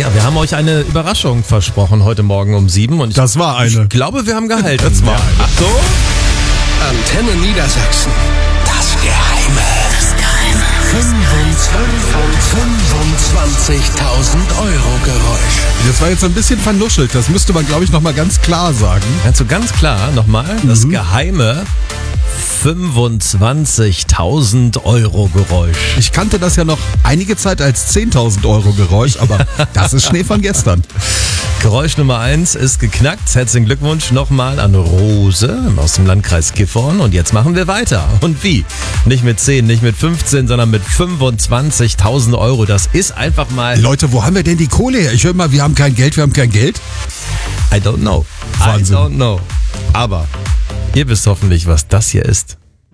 Ja, wir haben euch eine Überraschung versprochen heute Morgen um 7 und Das war eine. ich glaube, wir haben gehalten. Das war eine. Achtung! Antenne Niedersachsen. Das Geheime. 25.000 Euro Geräusch. Das war jetzt ein bisschen vernuschelt. Das müsste man, glaube ich, nochmal ganz klar sagen. Kannst du ganz klar nochmal das geheime 25.000 Euro Geräusch. Ich kannte das ja noch einige Zeit als 10.000 Euro Geräusch, aber das ist Schnee von gestern. Geräusch Nummer 1 ist geknackt. Herzlichen Glückwunsch nochmal an Rose aus dem Landkreis Gifhorn. Und jetzt machen wir weiter. Und wie? Nicht mit 10, nicht mit 15, sondern mit 25.000 Euro. Das ist einfach mal... Leute, wo haben wir denn die Kohle her? Ich höre mal, wir haben kein Geld. I don't know. Wahnsinn. I don't know. Aber ihr wisst hoffentlich, was das hier ist.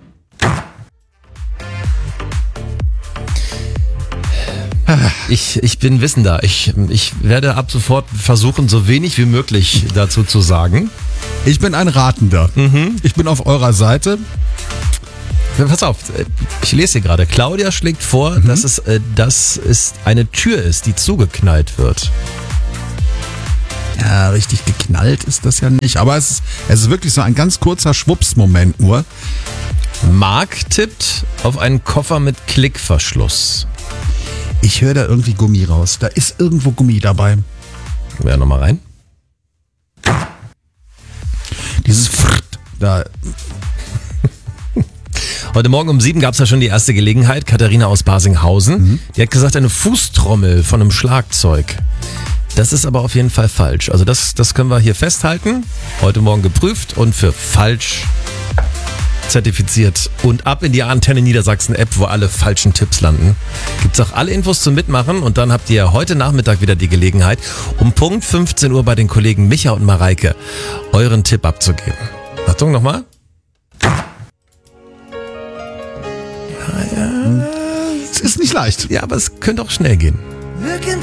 Ich bin wissender. Ich werde ab sofort versuchen, so wenig wie möglich dazu zu sagen. Ich bin ein Ratender. Ich bin auf eurer Seite. Pass auf, ich lese hier gerade. Claudia schlägt vor, dass es eine Tür ist, die zugeknallt wird. Ja, richtig geknallt ist das ja nicht. Aber es ist wirklich so ein ganz kurzer Schwupps-Moment nur. Marc tippt auf einen Koffer mit Klickverschluss. Ich höre da irgendwie Gummi raus. Da ist irgendwo Gummi dabei. Ja, nochmal rein. Dieses Frrrt, da. Heute Morgen um 7 gab es ja schon die erste Gelegenheit. Katharina aus Barsinghausen. Die hat gesagt, eine Fußtrommel von einem Schlagzeug. Das ist aber auf jeden Fall falsch. Also das können wir hier festhalten. Heute Morgen geprüft und für falsch zertifiziert. Und ab in die Antenne Niedersachsen App, wo alle falschen Tipps landen. Gibt's auch alle Infos zum Mitmachen und dann habt ihr heute Nachmittag wieder die Gelegenheit, um Punkt 15 Uhr bei den Kollegen Micha und Mareike euren Tipp abzugeben. Achtung nochmal. Es ist nicht leicht. Ja, aber es könnte auch schnell gehen. Looking